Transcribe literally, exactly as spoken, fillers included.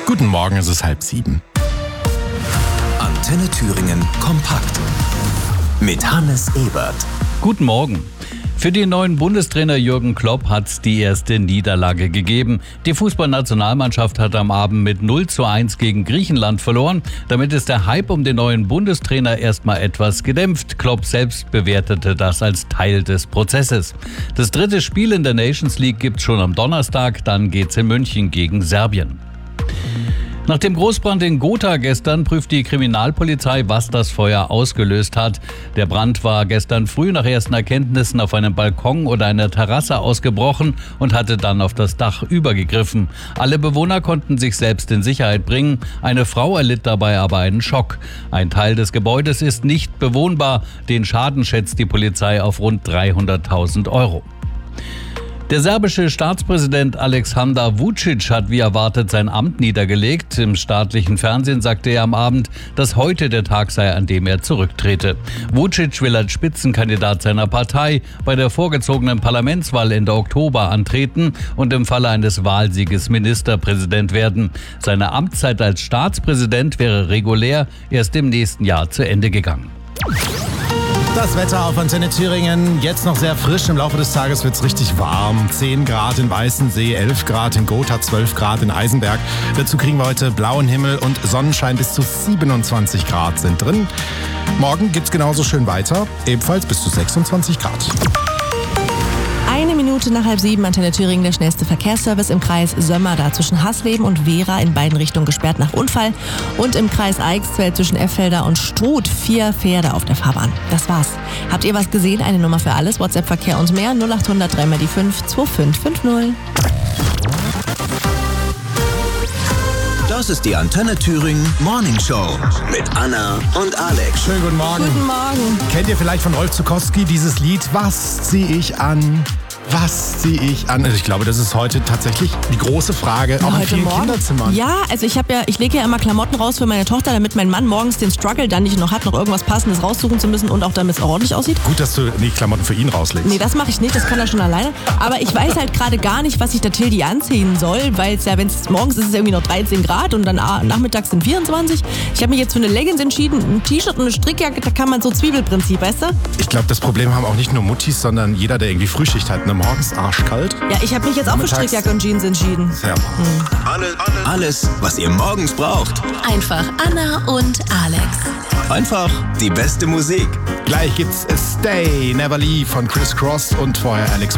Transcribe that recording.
Guten Morgen, es ist halb sieben. Antenne Thüringen kompakt mit Hannes Ebert. Guten Morgen. Für den neuen Bundestrainer Jürgen Klopp hat es die erste Niederlage gegeben. Die Fußballnationalmannschaft hat am Abend mit null zu eins gegen Griechenland verloren. Damit ist der Hype um den neuen Bundestrainer erstmal etwas gedämpft. Klopp selbst bewertete das als Teil des Prozesses. Das dritte Spiel in der Nations League gibt's schon am Donnerstag, dann geht's in München gegen Serbien. Nach dem Großbrand in Gotha gestern prüft die Kriminalpolizei, was das Feuer ausgelöst hat. Der Brand war gestern früh nach ersten Erkenntnissen auf einem Balkon oder einer Terrasse ausgebrochen und hatte dann auf das Dach übergegriffen. Alle Bewohner konnten sich selbst in Sicherheit bringen. Eine Frau erlitt dabei aber einen Schock. Ein Teil des Gebäudes ist nicht bewohnbar. Den Schaden schätzt die Polizei auf rund dreihunderttausend Euro. Der serbische Staatspräsident Aleksandar Vučić hat wie erwartet sein Amt niedergelegt. Im staatlichen Fernsehen sagte er am Abend, dass heute der Tag sei, an dem er zurücktrete. Vučić will als Spitzenkandidat seiner Partei bei der vorgezogenen Parlamentswahl Ende Oktober antreten und im Falle eines Wahlsieges Ministerpräsident werden. Seine Amtszeit als Staatspräsident wäre regulär erst im nächsten Jahr zu Ende gegangen. Das Wetter auf Antenne Thüringen, jetzt noch sehr frisch. Im Laufe des Tages wird es richtig warm. zehn Grad in Weißensee, elf Grad in Gotha, zwölf Grad in Eisenberg. Dazu kriegen wir heute blauen Himmel und Sonnenschein. Bis zu siebenundzwanzig Grad sind drin. Morgen geht's genauso schön weiter, ebenfalls bis zu sechsundzwanzig Grad. Eine Minute nach halb sieben, Antenne Thüringen, der schnellste Verkehrsservice im Kreis Sömmer, da zwischen Hasleben und Wehra in beiden Richtungen gesperrt nach Unfall. Und im Kreis Eichsfeld zwischen Effelder und Struth vier Pferde auf der Fahrbahn. Das war's. Habt ihr was gesehen? Eine Nummer für alles, WhatsApp-Verkehr und mehr, null acht hundert drei mal die fünf zwei fünf fünf null. Das ist die Antenne Thüringen Morning Show mit Anna und Alex. Schönen guten Morgen. Guten Morgen. Kennt ihr vielleicht von Rolf Zukowski dieses Lied, Was zieh ich an? Was ziehe ich an? Also ich glaube, das ist heute tatsächlich die große Frage, auch in Heute vielen Morgen? Kinderzimmern. Ja, also ich habe ja, ich lege ja immer Klamotten raus für meine Tochter, damit mein Mann morgens den Struggle dann nicht noch hat, noch irgendwas Passendes raussuchen zu müssen und auch damit es ordentlich aussieht. Gut, dass du die Klamotten für ihn rauslegst. Nee, das mache ich nicht, das kann er schon alleine. Aber ich weiß halt gerade gar nicht, was ich der Tildi anziehen soll, weil es ja, wenn es morgens ist, ist es irgendwie noch dreizehn Grad und dann nachmittags sind vierundzwanzig. Ich habe mich jetzt für eine Leggings entschieden, ein T-Shirt und eine Strickjacke, da kann man so Zwiebelprinzip, weißt du? Ich glaube, das Problem haben auch nicht nur Muttis, sondern jeder, der irgendwie Frühschicht hat, ne, morgens arschkalt. Ja, ich habe mich jetzt auch für Strickjacke und Jeans entschieden. Ja. Alles, alles, was ihr morgens braucht. Einfach Anna und Alex. Einfach die beste Musik. Gleich gibt's A Stay, Never Leave von Chris Cross und vorher Alex